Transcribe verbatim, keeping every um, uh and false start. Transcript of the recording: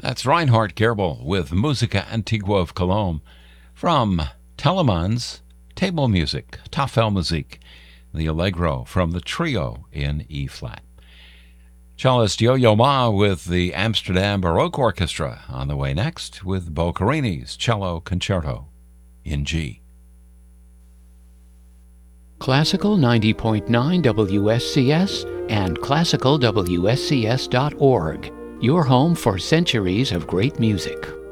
That's Reinhard Gerbel with Musica Antigua of Cologne from Telemann's Table Music, Tafelmusik, the Allegro from the Trio in E-flat. Cellist Yo-Yo Ma with the Amsterdam Baroque Orchestra on the way next with Boccherini's Cello Concerto in G. Classical ninety point nine W S C S and classical W S C S dot org. Your home for centuries of great music.